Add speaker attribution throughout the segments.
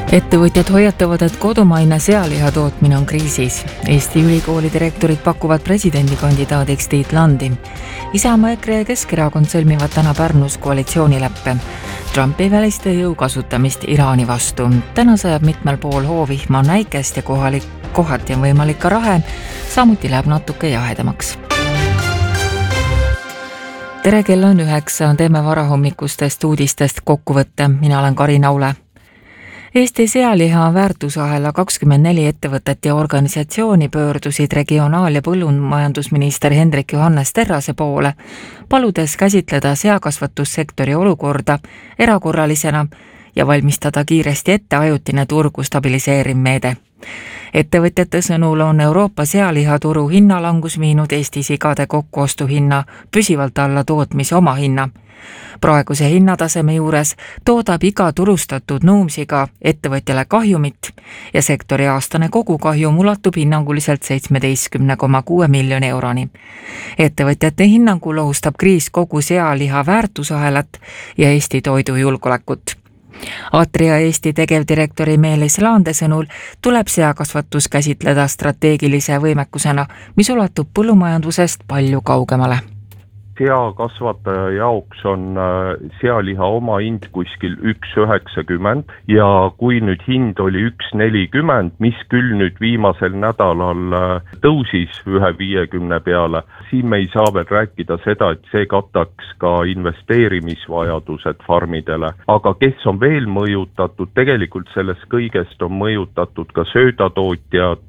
Speaker 1: Ettevõtjad hoiatavad, et kodumaine sealiha tootmine on kriisis. Eesti ülikooli direktorid pakuvad presidendikandidaadiks Tiit Landi. Isamaa, EKRE ja Keskerakond sõlmivad täna Pärnus koalitsioonileppe. Trump ei välista jõu kasutamist Iraani vastu. Täna sajab mitmel pool hoovihma, näikest ja kohati on võimalik ka rahe, samuti läheb natuke jahedamaks. Tere, kell on 9, teeme varahommikustest uudistest kokkuvõtte. Mina olen Karin Aule. Eesti sealiha väärtusahela 24 ettevõtet ja organisatsiooni pöördusid regionaal- ja põllumajandusminister Hendrik Johannes Terrase poole, paludes käsitleda seakasvatussektori olukorda erakorralisena ja valmistada kiiresti ette ajutine turgu stabiliseeriv meede. Ettevõtjate sõnul on Euroopa sealihaturu hinnalangus viinud Eesti sigade kokkuostuhinna püsivalt alla tootmise omahinna. Praeguse hinnataseme juures toodab iga turustatud nuumsiga ettevõtjale kahjumit ja sektori aastane kogukahjum ulatub hinnanguliselt 17,6 miljoni euroni. Ettevõtjate hinnangul ohustab kriis kogu sealiha väärtusahelat ja Eesti toidujulgeolekut. Atria Eesti tegevdirektori Meelis Laande sõnul tuleb seakasvatus käsitleda strateegilise võimekusena, mis ulatub põllumajandusest palju kaugemale.
Speaker 2: Seakasvataja jaoks on sealiha oma hind kuskil 1,90 ja kui nüüd hind oli 1,40, mis küll nüüd viimasel nädalal tõusis 1,50 peale, siin me ei saa veel rääkida seda, et see kataks ka investeerimisvajadused farmidele. Aga kes on veel mõjutatud, tegelikult sellest kõigest on mõjutatud ka söödatootjad,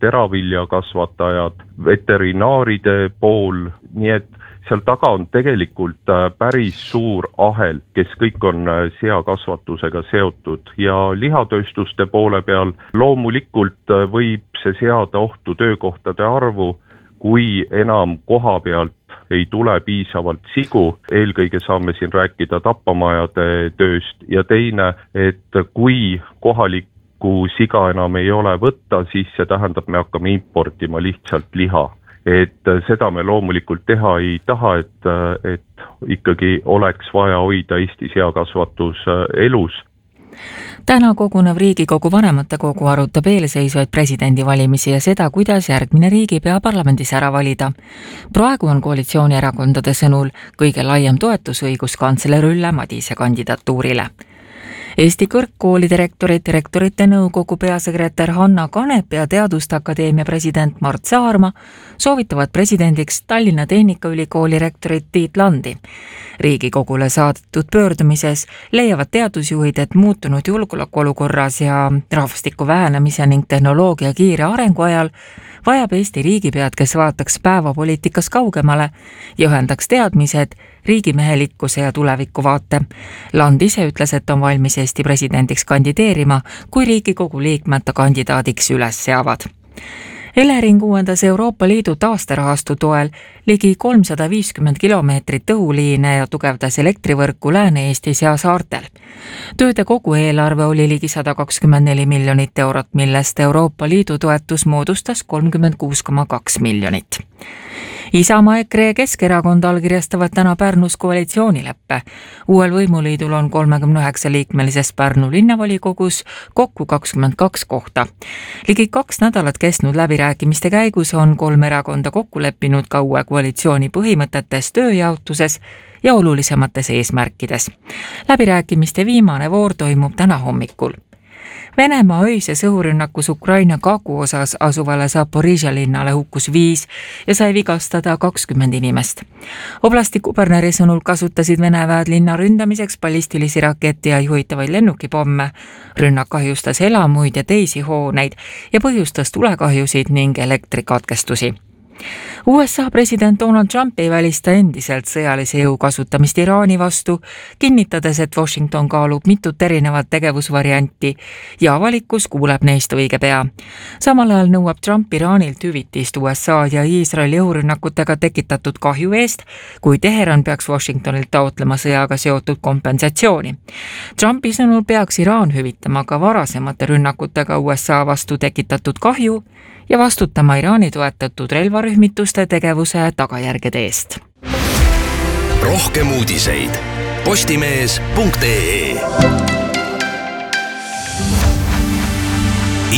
Speaker 2: teraviljakasvatajad, veterinaaride pool, nii et seal taga on tegelikult päris suur ahel, kes kõik on seakasvatusega seotud ja lihatööstuste poole peal loomulikult võib see seada ohtu töökohtade arvu, kui enam koha pealt ei tule piisavalt sigu. Eelkõige saame siin rääkida tapamajade tööst ja teine, et kui kohalikku siga enam ei ole võtta, siis see tähendab, me hakkame importima lihtsalt liha. Et seda me loomulikult teha ei taha, et ikkagi oleks vaja hoida Eesti seakasvatus elus.
Speaker 1: Täna kogunev Riigikogu vanematekogu arutab eelseisvaid presidendivalimisi ja seda, kuidas järgmine riigipea parlamendis ära valida. Praegu on koalitsioonierakondade sõnul kõige laiem toetusõigus kantsler Ülle Madise kandidatuurile. Eesti kõrgkooli direktorite nõukogu peasekretär Hanna Kanep ja Teaduste Akadeemia president Mart Saarma soovitavad presidendiks Tallinna Tehnikaülikooli rektorit Tiit Landi. Riigikogule saadetud pöördumises leiavad teadusjuhid, et muutunud julgeolekuolukorras ja rahvastiku vähenemise ning tehnoloogia kiire arengu ajal vajab Eesti riigipead, kes vaataks päevapoliitikas kaugemale ja ühendaks teadmised, riigimehelikkuse ja tulevikuvaate. Land ise ütles, et on valmis Eesti presidendiks kandideerima, kui Riigikogu liikmed ta kandidaadiks üles seavad. Elering uuendas Euroopa Liidu taasterahastu toel ligi 350 kilomeetrit õhuliine ja tugevdas elektrivõrku Lääne-Eestis ja saartel. Tööde kogu eelarve oli ligi 124 miljonit eurot, millest Euroopa Liidu toetus moodustas 36,2 miljonit. Isamaa, EKRE ja Keskerakond allkirjastavad täna Pärnus koalitsioonileppe. Uuel võimuliidul on 39 liikmelises Pärnu linnavolikogus kokku 22 kohta. Ligi 2 nädalat kestnud läbirääkimiste käigus on 3 erakonda kokku leppinud ka uue koalitsiooni põhimõtetes, tööjaotuses ja olulisemates eesmärkides. Läbirääkimiste viimane voor toimub täna hommikul. Venemaa öises õhurünnakus Ukraina kaguosas asuvale Zaporižžja linnale hukkus 5 ja sai vigastada 20 inimest. Oblasti kuberneri sõnul kasutasid Vene väed linna ründamiseks ballistilisi raketi ja juhitavaid lennukipomme. Rünnak kahjustas elamuid ja teisi hooneid ja põhjustas tulekahjusid ning elektrikatkestusi. USA president Donald Trump ei välista endiselt sõjalise jõu kasutamist Iraani vastu, kinnitades, et Washington kaalub mitut erinevat tegevusvarianti ja avalikkus kuuleb neist õige pea. Samal ajal nõuab Trump Iraanilt hüvitist USA ja Iisraeli õhurünnakutega tekitatud kahju eest, kui Teheran peaks Washingtonilt taotlema sõjaga seotud kompensatsiooni. Trumpi sõnul peaks Iraan hüvitama ka varasemate rünnakutega USA vastu tekitatud kahju ja vastutama Iraani toetatud relvarühmituste tegevuse tagajärgede eest.
Speaker 3: Rohkem uudiseid postimees.ee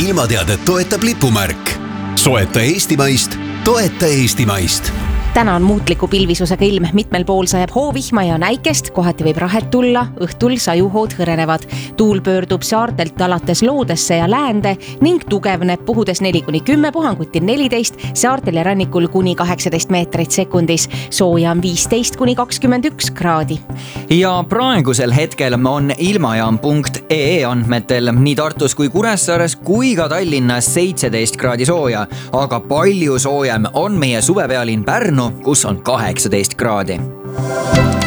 Speaker 3: ilmateadet toetab lipumärk. Soeta eestimaist, toeta eestimaist.
Speaker 4: Täna on muutliku pilvisusega ilm, mitmel pool sajab hoovihma ja näikest, kohati võib rahet tulla, õhtul sajuhood hõrenevad. Tuul pöördub saartelt alates loodesse ja läände ning tugevneb, puhudes 4-10, puhanguti 14, saartel ja rannikul kuni 18 meetrit sekundis. Sooja on 15-21 kraadi.
Speaker 5: Ja praegusel hetkel on ilmajaam.ee andmetel nii Tartus kui Kuressaares kui ka Tallinnas 17 kraadi sooja, aga palju soojem on meie suvepealinn Pärnu, kus on 18 kraadi.